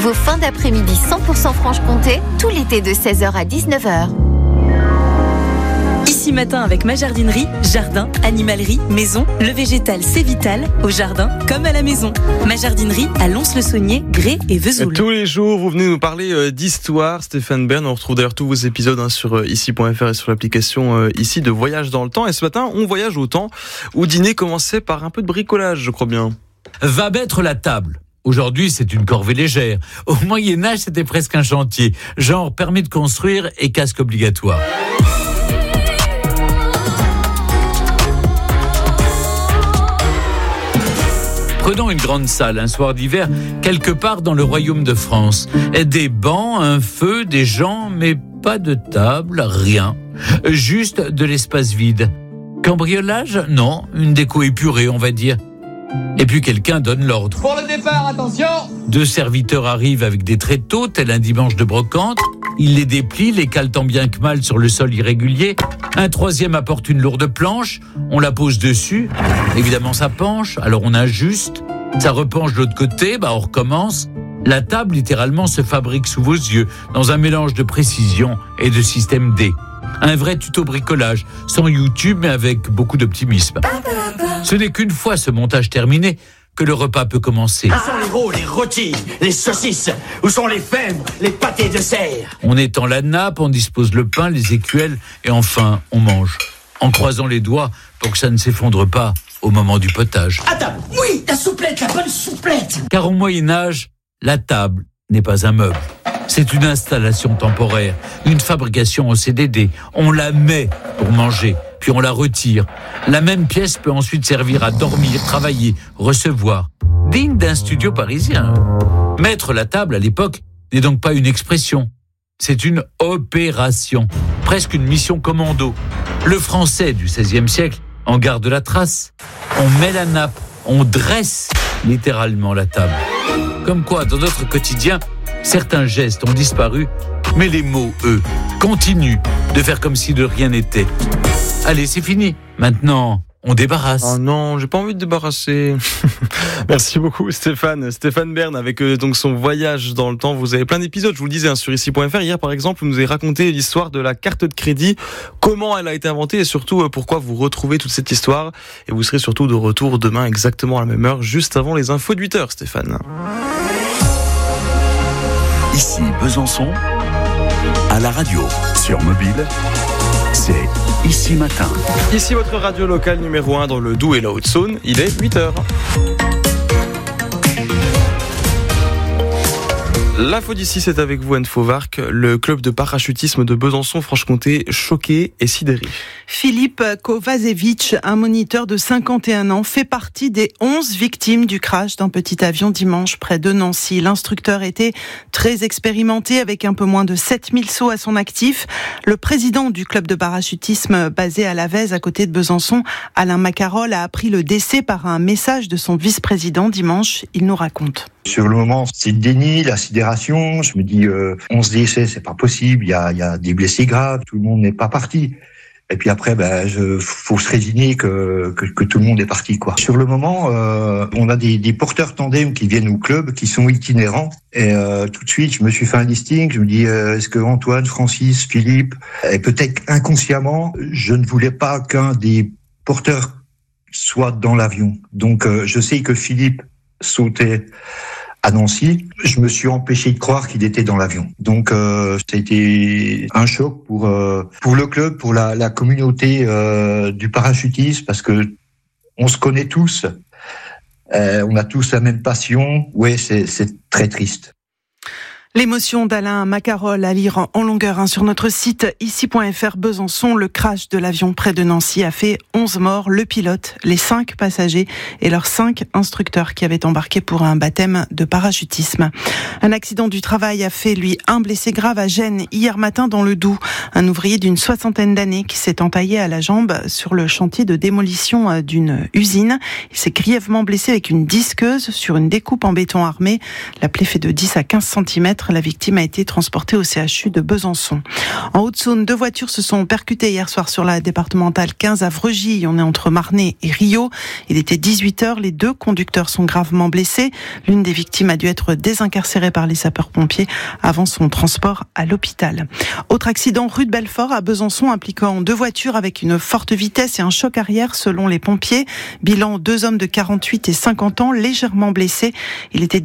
Vos fins d'après-midi 100% Franche-Comté, tout l'été de 16h à 19h. Ici matin avec ma jardinerie, jardin, animalerie, maison, le végétal c'est vital, au jardin comme à la maison. Ma jardinerie à Lons-le-Saunier, Grès et Vesoul. Tous les jours, vous venez nous parler d'histoire, Stéphane Bern. On retrouve d'ailleurs tous vos épisodes sur ici.fr et sur l'application ici de Voyage dans le temps. Et ce matin, on voyage au temps où dîner commençait par un peu de bricolage, je crois bien. Va mettre la table. Aujourd'hui, c'est une corvée légère. Au Moyen-Âge, c'était presque un chantier. Genre permis de construire et casque obligatoire. Prenons une grande salle, un soir d'hiver, quelque part dans le royaume de France. Des bancs, un feu, des gens, mais pas de table, rien. Juste de l'espace vide. Cambriolage ? Non, une déco épurée, on va dire. Et puis quelqu'un donne l'ordre. Pour le départ, attention ! 2 serviteurs arrivent avec des tréteaux, tel un dimanche de brocante. Ils les déplient, les calent tant bien que mal sur le sol irrégulier. Un troisième apporte une lourde planche, on la pose dessus. Évidemment, ça penche, alors on ajuste. Ça repenche de l'autre côté, on recommence. La table, littéralement, se fabrique sous vos yeux, dans un mélange de précision et de système D. Un vrai tuto bricolage, sans YouTube, mais avec beaucoup d'optimisme. Ce n'est qu'une fois ce montage terminé que le repas peut commencer. Où sont les veau, les rôtis, les saucisses? Où sont les fèves, les pâtés de serre? On étend la nappe, on dispose le pain, les écuelles, et enfin, on mange. En croisant les doigts pour que ça ne s'effondre pas au moment du potage. À table, oui, la souplette, la bonne souplette. Car au Moyen-Âge, la table n'est pas un meuble. C'est une installation temporaire, une fabrication en CDD. On la met pour manger, puis on la retire. La même pièce peut ensuite servir à dormir, travailler, recevoir. Digne d'un studio parisien. Mettre la table à l'époque n'est donc pas une expression. C'est une opération, presque une mission commando. Le français du XVIe siècle en garde la trace. On met la nappe, on dresse littéralement la table. Comme quoi, dans notre quotidien, certains gestes ont disparu, mais les mots, eux, continuent de faire comme si de rien n'était. Allez, c'est fini. Maintenant, on débarrasse. Oh non, j'ai pas envie de débarrasser. Merci beaucoup Stéphane Bern avec donc son voyage dans le temps. Vous avez plein d'épisodes, je vous le disais sur ici.fr. Hier par exemple, vous nous avez raconté l'histoire de la carte de crédit, comment elle a été inventée et surtout pourquoi vous retrouvez toute cette histoire. Et vous serez surtout de retour demain exactement à la même heure, juste avant les infos de 8h, Stéphane. Ici Besançon, à la radio, sur mobile, c'est Ici Matin. Ici votre radio locale numéro 1 dans le Doubs et la Haute-Saône, il est 8h. L'info d'ici, c'est avec vous, Anne Fauvarc. Le club de parachutisme de Besançon-Franche-Comté, choqué et sidéré. Philippe Kovacevic, un moniteur de 51 ans, fait partie des 11 victimes du crash d'un petit avion dimanche près de Nancy. L'instructeur était très expérimenté avec un peu moins de 7000 sauts à son actif. Le président du club de parachutisme basé à Lavèze, à côté de Besançon, Alain Macarol, a appris le décès par un message de son vice-président dimanche. Il nous raconte. Sur le moment, c'est le déni, la sidération. Je me dis, 11 décès, c'est pas possible. Il y a des blessés graves. Tout le monde n'est pas parti. Et puis après, faut se résigner que tout le monde est parti, quoi. Sur le moment, on a des porteurs tandem qui viennent au club, qui sont itinérants. Et tout de suite, je me suis fait un listing. Je me dis, est-ce que Antoine, Francis, Philippe, et peut-être inconsciemment, je ne voulais pas qu'un des porteurs soit dans l'avion. Donc, je sais que Philippe sautait à Nancy, je me suis empêché de croire qu'il était dans l'avion. Donc ça a été un choc pour le club, pour la communauté du parachutisme, parce que on se connaît tous, on a tous la même passion. Ouais, c'est très triste. L'émotion d'Alain Macarol à lire en longueur sur notre site ici.fr. Besançon. Le crash de l'avion près de Nancy a fait 11 morts. Le pilote, les 5 passagers et leurs 5 instructeurs qui avaient embarqué pour un baptême de parachutisme. Un accident du travail a fait, lui, un blessé grave à Gênes hier matin dans le Doubs. Un ouvrier d'une 60aine d'années qui s'est entaillé à la jambe sur le chantier de démolition d'une usine. Il s'est grièvement blessé avec une disqueuse sur une découpe en béton armé. La plaie fait de 10 à 15 cm. 4. La victime a été transportée au CHU de Besançon. En Haute-Saône, 2 voitures se sont percutées hier soir sur la départementale 15 à Vreugy. On est entre Marnay et Rio. Il était 18h. Les 2 conducteurs sont gravement blessés. L'une des victimes a dû être désincarcérée par les sapeurs-pompiers avant son transport à l'hôpital. Autre accident rue de Belfort à Besançon impliquant 2 voitures avec une forte vitesse et un choc arrière selon les pompiers. Bilan 2 hommes de 48 et 50 ans légèrement blessés. Il était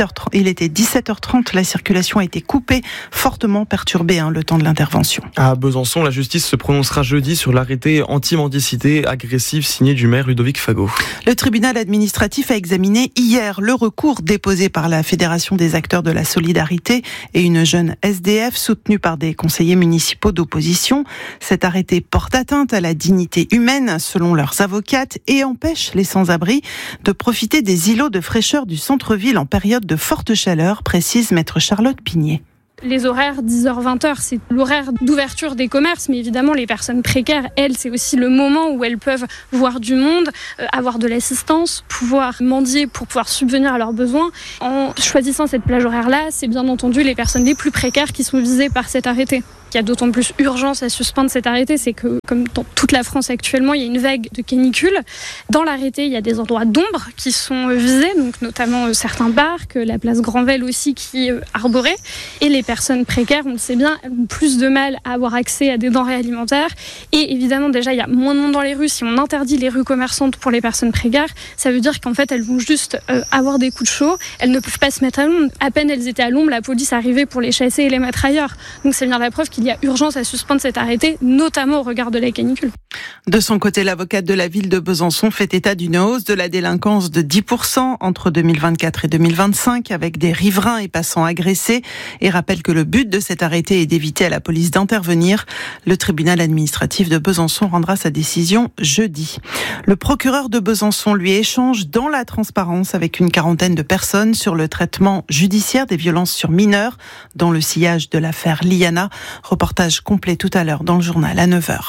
17h30. La circulation a été coupée, fortement perturbée le temps de l'intervention. À Besançon, la justice se prononcera jeudi sur l'arrêté anti-mendicité agressive signé du maire Ludovic Fagot. Le tribunal administratif a examiné hier le recours déposé par la Fédération des acteurs de la solidarité et une jeune SDF soutenue par des conseillers municipaux d'opposition. Cet arrêté porte atteinte à la dignité humaine, selon leurs avocates, et empêche les sans-abri de profiter des îlots de fraîcheur du centre-ville en période de forte chaleur, précise maître Charlotte Pigné. Les horaires 10h-20h, c'est l'horaire d'ouverture des commerces, mais évidemment les personnes précaires, elles, c'est aussi le moment où elles peuvent voir du monde, avoir de l'assistance, pouvoir mendier pour pouvoir subvenir à leurs besoins. En choisissant cette plage horaire-là, c'est bien entendu les personnes les plus précaires qui sont visées par cet arrêté. Il y a d'autant plus urgence à suspendre cet arrêté, c'est que, comme dans toute la France actuellement, il y a une vague de canicule. Dans l'arrêté, il y a des endroits d'ombre qui sont visés, donc notamment certains parcs, la place Granvelle aussi qui est arborée. Et les personnes précaires, on le sait bien, ont plus de mal à avoir accès à des denrées alimentaires. Et évidemment, déjà, il y a moins de monde dans les rues. Si on interdit les rues commerçantes pour les personnes précaires, ça veut dire qu'en fait, elles vont juste avoir des coups de chaud. Elles ne peuvent pas se mettre à l'ombre. À peine elles étaient à l'ombre, la police arrivait pour les chasser et les mettre ailleurs. Donc c'est bien la preuve qu'il y a urgence à suspendre cet arrêté, notamment au regard de la canicule. De son côté, l'avocate de la ville de Besançon fait état d'une hausse de la délinquance de 10% entre 2024 et 2025, avec des riverains et passants agressés, et rappelle que le but de cet arrêté est d'éviter à la police d'intervenir. Le tribunal administratif de Besançon rendra sa décision jeudi. Le procureur de Besançon lui échange dans la transparence avec une quarantaine de personnes sur le traitement judiciaire des violences sur mineurs dans le sillage de l'affaire Liana. Reportage complet tout à l'heure dans le journal à 9h.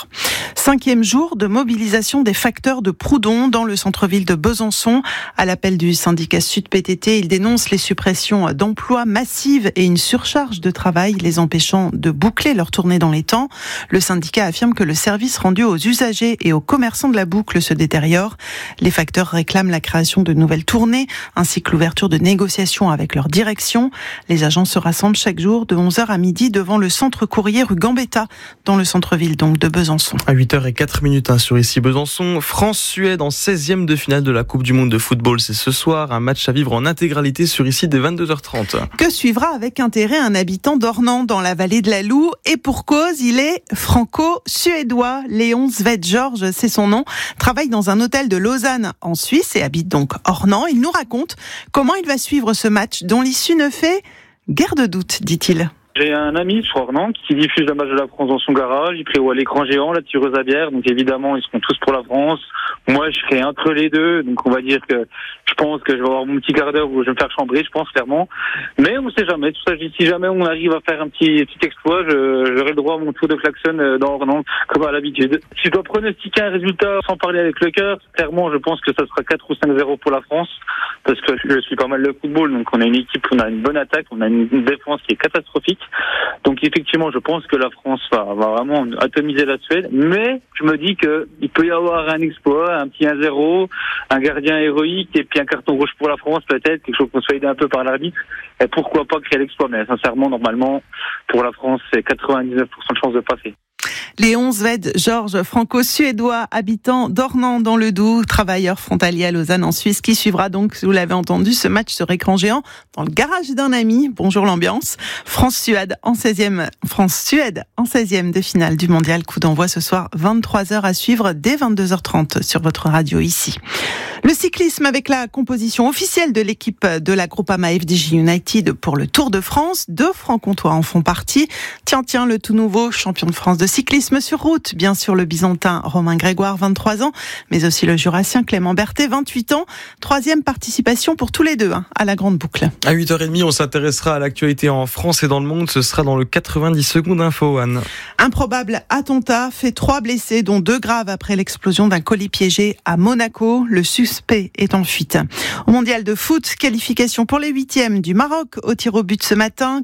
5e jour de mobilisation des facteurs de Proudhon dans le centre-ville de Besançon. À l'appel du syndicat Sud PTT, il dénonce les suppressions d'emplois massives et une surcharge de travail les empêchant de boucler leur tournée dans les temps. Le syndicat affirme que le service rendu aux usagers et aux commerçants de la boucle se détériore. Les facteurs réclament la création de nouvelles tournées ainsi que l'ouverture de négociations avec leur direction. Les agents se rassemblent chaque jour de 11h à midi devant le centre courrier rue Gambetta dans le centre-ville donc de Besançon. À 8h04 sur ici Besançon, France-Suède en 16e de finale de la Coupe du Monde de football. C'est ce soir, un match à vivre en intégralité sur ici dès 22h30. Que suivra avec intérêt un habitant d'Ornans dans la vallée de la Loue, et pour cause, il est franco-suédois. Léon Sved-Georges, c'est son nom, travaille dans un hôtel de Lausanne en Suisse et habite donc Ornans. Il nous raconte comment il va suivre ce match dont l'issue ne fait guère de doute, dit-il. J'ai un ami sur Ornans qui diffuse la match de la France dans son garage. Il prévoit l'écran géant, la tireuse à bière. Donc évidemment, ils seront tous pour la France. Moi, je serai entre les deux. Donc on va dire que je pense que je vais avoir mon petit quart d'heure où je vais me faire chambrer, je pense clairement. Mais on ne sait jamais. Tout ça, si jamais on arrive à faire un petit exploit, j'aurai le droit à mon tour de klaxon dans Ornans, comme à l'habitude. Si je dois pronostiquer un résultat sans parler avec le cœur, clairement, je pense que ça sera 4 ou 5-0 pour la France. Parce que je suis pas mal le football. Donc on a une équipe, on a une bonne attaque, on a une défense qui est catastrophique. Donc effectivement, je pense que la France va vraiment atomiser la Suède, mais je me dis que il peut y avoir un exploit, un petit 1-0, un gardien héroïque et puis un carton rouge pour la France peut-être, quelque chose qu'on soit aidé un peu par l'arbitre, et pourquoi pas créer l'exploit. Mais sincèrement, normalement, pour la France, c'est 99% de chance de passer. Léon Sved-Georges, franco-suédois, habitant d'Ornans dans le Doubs, travailleur frontalier à Lausanne en Suisse, qui suivra donc, vous l'avez entendu, ce match sur écran géant dans le garage d'un ami. Bonjour l'ambiance. France-Suède en 16e de finale du mondial. Coup d'envoi ce soir, 23h à suivre dès 22h30 sur votre radio ici. Le cyclisme avec la composition officielle de l'équipe de la Groupama FDJ United pour le Tour de France. 2 francs-comtois en font partie. Tiens, le tout nouveau champion de France de cyclisme cyclisme sur route. Bien sûr, le Byzantin Romain Grégoire, 23 ans, mais aussi le Jurassien Clément Berthet, 28 ans. 3e participation pour tous les deux à la Grande Boucle. À 8h30, on s'intéressera à l'actualité en France et dans le monde. Ce sera dans le 90 secondes info, Anne. Un probable attentat fait 3 blessés, dont 2 graves après l'explosion d'un colis piégé à Monaco. Le suspect est en fuite. Au mondial de foot, qualification pour les 8e du Maroc au tir au but ce matin,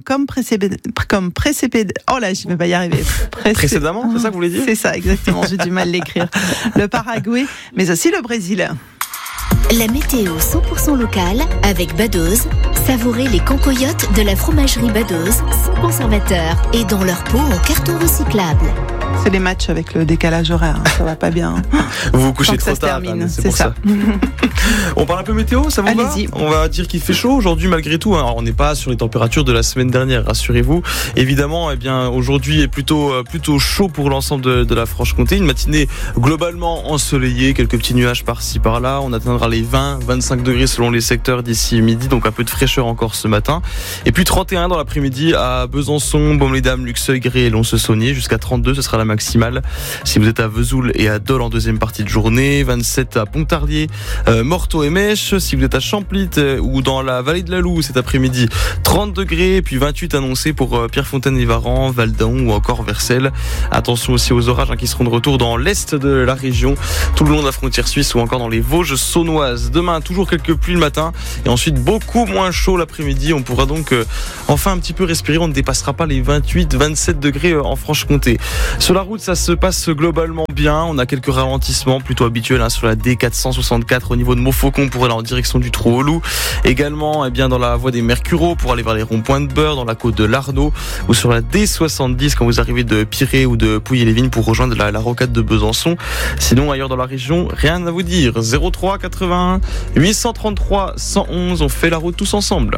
précédemment, c'est ça que vous voulez dire ? C'est ça, exactement, j'ai du mal à l'écrire. Le Paraguay, mais aussi le Brésil. La météo 100% locale avec Badoz. Savourez les cancoyotes de la fromagerie Badoz, sans conservateur et dans leur pot en carton recyclable. C'est les matchs avec le décalage horaire, ça va pas bien. Vous vous couchez trop tard, c'est pour ça. On parle un peu météo, ça vous va ? On va dire qu'il fait chaud aujourd'hui malgré tout. Alors, on n'est pas sur les températures de la semaine dernière, rassurez-vous. Évidemment, aujourd'hui est plutôt chaud pour l'ensemble de la Franche-Comté. Une matinée globalement ensoleillée, quelques petits nuages par-ci par-là. On atteindra les 20-25 degrés selon les secteurs d'ici midi, donc un peu de fraîcheur encore ce matin. Et puis 31 dans l'après-midi à Besançon, Baume-les-Dames, Luxeuil, Gré et Lons-le-Saunier. Jusqu'à 32, ce sera la maximale si vous êtes à Vesoul et à Dole en deuxième partie de journée. 27 à Pontarlier, Morteau et Mèche. Si vous êtes à Champlit ou dans la vallée de la Loue cet après-midi, 30 degrés. Et puis 28 annoncés pour Pierrefontaine et Varan, Valdaon ou encore Vercelles. Attention aussi aux orages qui seront de retour dans l'est de la région, tout le long de la frontière suisse ou encore dans les Vosges saunoises. Demain, toujours quelques pluies le matin et ensuite beaucoup moins chaud l'après-midi. On pourra donc enfin un petit peu respirer. On ne dépassera pas les 28-27 degrés en Franche-Comté. Sur la route, ça se passe globalement bien. On a quelques ralentissements plutôt habituels sur la D464 au niveau de Montfaucon pour aller en direction du Trou-au-Loup. Également, dans la voie des Mercureaux pour aller vers les ronds-points de Beurre, dans la côte de l'Arnaud, ou sur la D70 quand vous arrivez de Pirée ou de Pouilly-les-Vignes pour rejoindre la rocade de Besançon. Sinon, ailleurs dans la région, rien à vous dire. 03 81 833 111. On fait la route tous ensemble.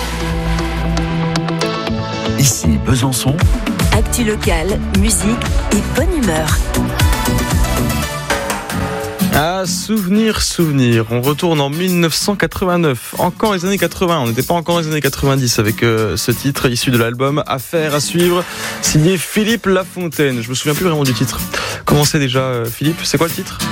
Ici Besançon. Actu locale, musique et bonne humeur. Ah, souvenir. On retourne en 1989. Encore les années 80. On n'était pas encore les années 90 avec ce titre issu de l'album Affaire à suivre, signé Philippe Lafontaine. Je me souviens plus vraiment du titre. Comment c'est déjà, Philippe ? C'est quoi le titre ?